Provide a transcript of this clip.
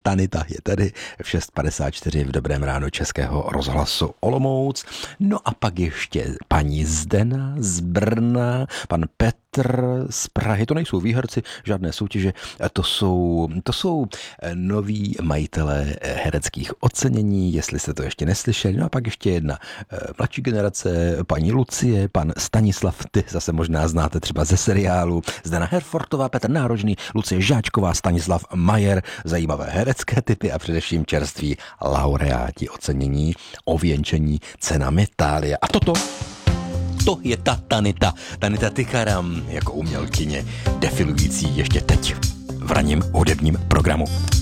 Tanita je tady v 6:54 v Dobrém ráno Českého rozhlasu Olomouc. No a pak ještě paní Zdena z Brna, pan Petr z Prahy. To nejsou výherci, žádné soutěže, to jsou noví majitelé hereckých ocenění, jestli jste to ještě neslyšeli. No a pak ještě jedna mladší generace, paní Lucie, pan Stanislav, ty zase možná znáte třeba ze seriálu, Zdena Herfortová, Petr Nárožný, Lucie Žáčková, Stanislav Majer, zajímavé herecké typy a především čerství laureáti ocenění, ověnčení cenami Thália. A to je ta Tanita Tikaram jako umělkyně defilující ještě teď v ranním hudebním programu.